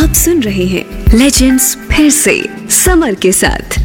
आप सुन रहे हैं लेजेंड्स फिर से समर के साथ।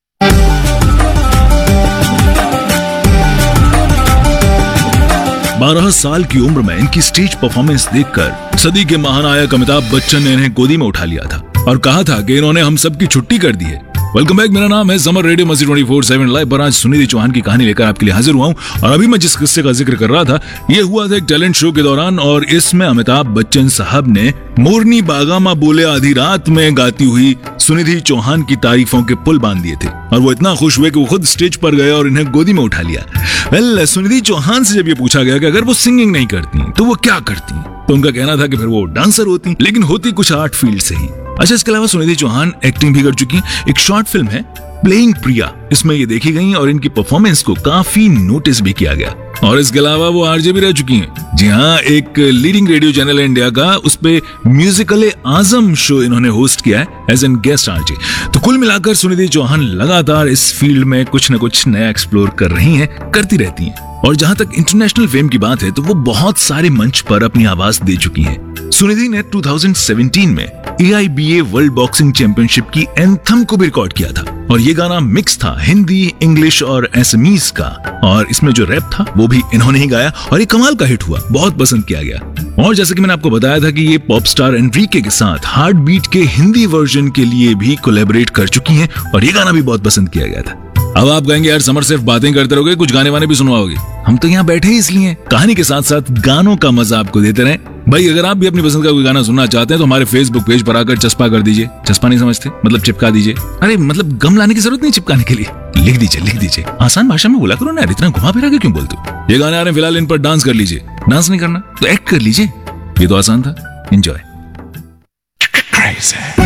12 साल की उम्र में इनकी स्टेज परफॉर्मेंस देखकर सदी के महानायक अमिताभ बच्चन ने इन्हें गोदी में उठा लिया था और कहा था कि इन्होंने हम सब की छुट्टी कर दी है। वेलकम बैक, मेरा नाम है समर, रेडियो मस्ती 24/7 लाइव पर आज सुनिधि चौहान की कहानी लेकर आपके लिए हाजिर हुआ हूं। और अभी मैं जिस किस्से का जिक्र कर रहा था ये हुआ था एक टैलेंट शो के दौरान, और इसमें अमिताभ बच्चन साहब ने मोरनी बागामा बोले आधी रात में गाती हुई सुनिधि चौहान की तारीफों के पुल बांध दिए थे। और वो इतना खुश हुए कि वो खुद स्टेज पर गए और इन्हें गोदी में उठा लिया। वेल, सुनिधि चौहान से जब ये पूछा गया कि अगर वो सिंगिंग नहीं करती तो वो क्या करती, तो उनका कहना था कि फिर वो डांसर होती, लेकिन होती कुछ आर्ट फील्ड से ही। अच्छा, इसके अलावा सुनिधि चौहान एक्टिंग भी कर चुकी। एक शॉर्ट फिल्म है प्लेइंग प्रिया, इसमें ये देखी गई और इनकी परफॉर्मेंस को काफी नोटिस भी किया गया। और इसके अलावा वो आरजे भी रह चुकी हैं। जी हाँ, एक लीडिंग रेडियो चैनल है इंडिया का, उस पे म्यूजिकल आजम शो इन्होंने होस्ट किया है एज एन गेस्ट आरजे। तो कुल मिलाकर सुनिधि चौहान लगातार इस फील्ड में कुछ न कुछ नया एक्सप्लोर कर रही हैं, करती रहती हैं। और जहां तक इंटरनेशनल फेम की बात है तो वो बहुत सारे मंच पर अपनी आवाज दे चुकी हैं। सुनिधि ने 2017 में AIBA वर्ल्ड बॉक्सिंग चैंपियनशिप की एंथम को भी रिकॉर्ड किया था, और ये गाना मिक्स था हिंदी, इंग्लिश और असमीज का, और इसमें जो रैप था वो भी इन्होंने ही गाया और ये कमाल का हिट हुआ, बहुत पसंद किया गया। और जैसे कि मैंने आपको बताया था कि ये पॉप स्टार एनरिके के साथ हार्ट बीट के हिंदी वर्जन के लिए भी कोलैबोरेट कर चुकी हैं, और ये गाना भी बहुत पसंद किया गया था। अब आप कहेंगे यार समर सिर्फ बातें करते रहोगे, कुछ गाने वाने भी सुनवाओगे। हम तो यहाँ बैठे ही इसलिए कहानी के साथ साथ गानों का मजा आपको देते रहे। भाई, अगर आप भी अपनी पसंद का कोई गाना सुनना चाहते हैं तो हमारे फेसबुक पेज पर आकर चस्पा कर दीजिए। चस्पा नहीं समझते, मतलब चिपका दीजिए। अरे मतलब गम लाने की जरूरत नहीं चिपकाने के लिए, लिख दीजिए। आसान भाषा में बोला करो ना, इतना घुमा फिरा के क्यों बोलते हो। ये गाने आ रहे हैं फिलहाल, इन पर डांस कर लीजिए। डांस नहीं करना तो एक्ट कर लीजिए, ये तो आसान था। एंजॉय।